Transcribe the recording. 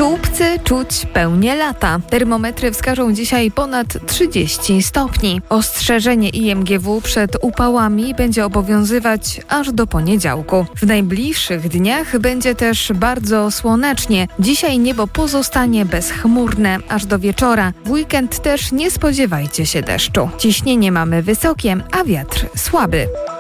Słupcy czuć pełnię lata. Termometry wskażą dzisiaj ponad 30 stopni. Ostrzeżenie IMGW przed upałami będzie obowiązywać aż do poniedziałku. W najbliższych dniach będzie też bardzo słonecznie. Dzisiaj niebo pozostanie bezchmurne aż do wieczora. W weekend też nie spodziewajcie się deszczu. Ciśnienie mamy wysokie, a wiatr słaby.